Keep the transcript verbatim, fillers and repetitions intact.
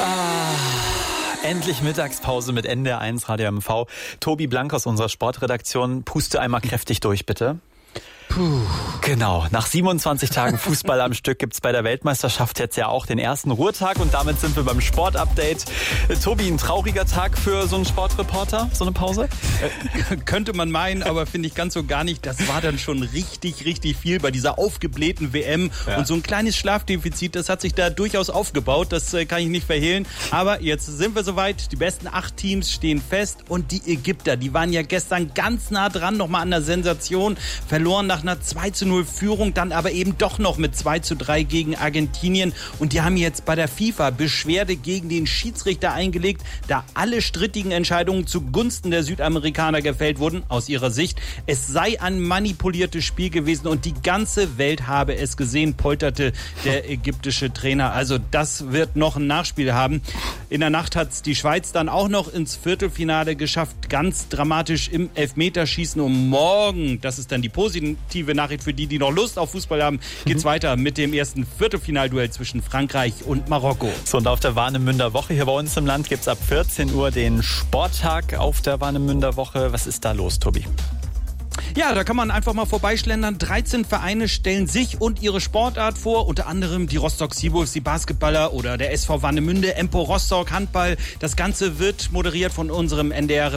Endlich Mittagspause mit N D R eins Radio M V. Tobi Blank aus unserer Sportredaktion, puste einmal kräftig durch, bitte. Puh. Genau, nach siebenundzwanzig Tagen Fußball am Stück gibt's bei der Weltmeisterschaft jetzt ja auch den ersten Ruhetag und damit sind wir beim Sportupdate. Äh, Tobi, ein trauriger Tag für so einen Sportreporter, so eine Pause? Äh, könnte man meinen, aber finde ich ganz so gar nicht. Das war dann schon richtig, richtig viel bei dieser aufgeblähten W M. Ja. Und so ein kleines Schlafdefizit, das hat sich da durchaus aufgebaut. Das äh, kann ich nicht verhehlen. Aber jetzt sind wir soweit. Die besten acht Teams stehen fest. Und die Ägypter, die waren ja gestern ganz nah dran, nochmal an der Sensation. Verloren nach einer zwei zu null Führung, dann aber eben doch noch mit zwei zu drei gegen Argentinien. Und die haben jetzt bei der FIFA Beschwerde gegen den Schiedsrichter eingelegt, da alle strittigen Entscheidungen zugunsten der Südamerikaner gefällt wurden, aus ihrer Sicht. Es sei ein manipuliertes Spiel gewesen und die ganze Welt habe es gesehen, polterte der ägyptische Trainer. Also das wird noch ein Nachspiel haben. In der Nacht hat es die Schweiz dann auch noch ins Viertelfinale geschafft, ganz dramatisch im Elfmeterschießen. Und morgen, das ist dann die positive Nachricht für die, die noch Lust auf Fußball haben, geht's mhm. weiter mit dem ersten Viertelfinalduell zwischen Frankreich und Marokko. So, und auf der Warnemünder Woche hier bei uns im Land gibt's ab vierzehn Uhr den Sporttag auf der Warnemünder Woche. Was ist da los, Tobi? Ja, da kann man einfach mal vorbeischlendern. dreizehn Vereine stellen sich und ihre Sportart vor, unter anderem die Rostock Seawolves, die Basketballer oder der S V Warnemünde, Empo Rostock, Handball. Das Ganze wird moderiert von unserem N D R